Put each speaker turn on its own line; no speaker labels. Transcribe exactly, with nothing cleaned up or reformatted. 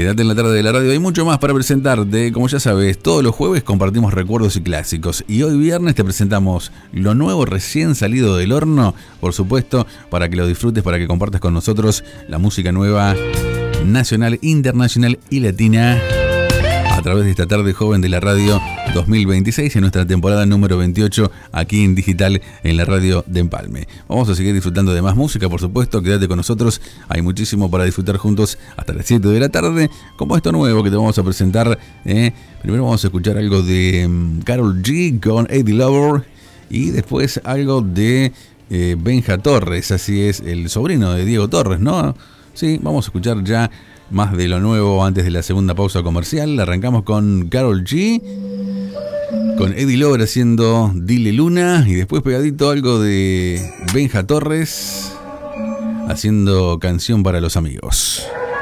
Quédate en la tarde de la radio, hay mucho más para presentarte. Como ya sabes, todos los jueves compartimos recuerdos y clásicos. Y hoy viernes te presentamos lo nuevo recién salido del horno, por supuesto, para que lo disfrutes, para que compartas con nosotros la música nueva, nacional, internacional y latina, a través de esta tarde joven de la radio dos mil veintiséis, en nuestra temporada número veintiocho, aquí en digital, en la radio de Empalme. Vamos a seguir disfrutando de más música, por supuesto, quédate con nosotros, hay muchísimo para disfrutar juntos hasta las siete de la tarde, como esto nuevo que te vamos a presentar. ¿eh? Primero vamos a escuchar algo de um, Karol G con Eddie Lover, y después algo de eh, Benja Torres, así es, el sobrino de Diego Torres, ¿no? Sí, vamos a escuchar ya más de lo nuevo antes de la segunda pausa comercial. Arrancamos con Karol G, con Eddie Lover haciendo Dile Luna, y después pegadito algo de Benja Torres haciendo Canción para los Amigos.